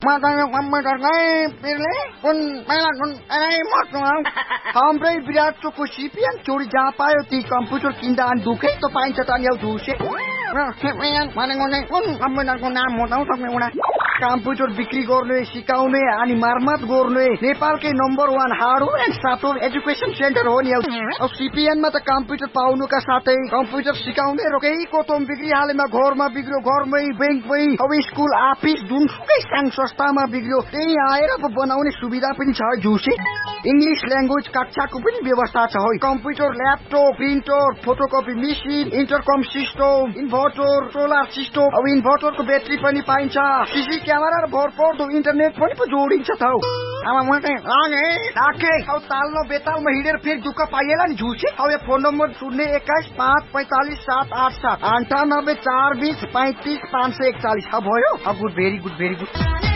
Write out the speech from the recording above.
हाम्रै विराट चोकको सिपिएन चोरी जहाँ पायो ती कम्प्युटर किन्दा अनि दुखै त पाइन्छ त नि झुसे कम्प्युटरको नाम बताउ सक्ने उडा कम्प्युटर बिक्री गर्ने सिकाउने अनि मर्मत गर्ने नेपालकै number 1 hardware and software education centre हो नि अब सिपिएनमा त कम्प्युटर पाउनुका साथै कम्प्युटर सिकाउने रोकेको तोम बिक्री हालेमा घरमा बिग्रियो घरमै बैंकमै अब स्कुल अफिस जुनसुकै संघ संस्थामा बिग्रियो त्यही आएर बनाउने सुविधा पनि छ झुसे इंग्लिश ल्याङ्ग्वेज कक्षाको पनि व्यवस्था छ हो computer laptop printer photocopy machine इन्टरकम system inverter solar system अब इन्भर्टरको ब्याट्री पनि पाइन्छ सीसी क्यामेरा र भरपर्दो इन्टरनेट पनि जोडिन्छ त तालमा बेतालमा हिँडेर फेरि दुःख पाइएला नि झुसे अब यो फोन नम्बर 021-545-787 98 420 35 541 भयो गुड भेरी गुड